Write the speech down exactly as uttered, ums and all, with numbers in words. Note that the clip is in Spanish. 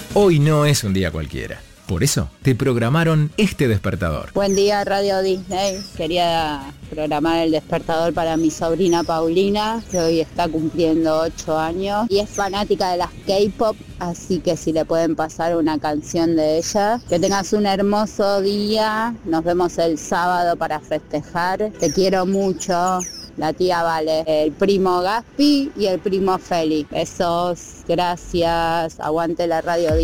Hoy no es un día cualquiera. Por eso te programaron este despertador. Buen día, Radio Disney. Quería programar el despertador para mi sobrina Paulina, que hoy está cumpliendo ocho años y es fanática de las K-pop, así que si le pueden pasar una canción de ella. Que tengas un hermoso día. Nos vemos el sábado para festejar. Te quiero mucho. La tía Vale, el primo Gaspi y el primo Feli. Besos, gracias. Aguante la Radio Disney.